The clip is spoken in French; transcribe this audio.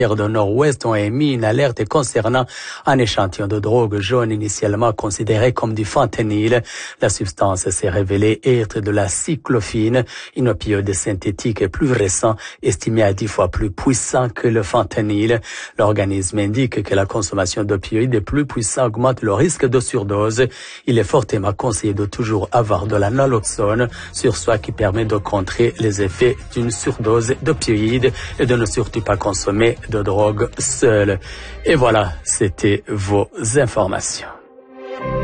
de Nord-Ouest ont émis une alerte concernant un échantillon de drogue jaune initialement considéré comme du fentanyl. La substance s'est révélée être de la cyclophine, une opioïde synthétique plus récent, estimé à 10 fois plus puissant que le fentanyl. L'organisme indique que la consommation d'opioïdes plus puissants augmente le risque de surdose. Il est fortement conseillé de toujours avoir de la naloxone sur soi qui permet de contrer les effets d'une surdose d'opioïdes et de ne surtout pas consommer de drogue seule. Et voilà, c'était vos informations.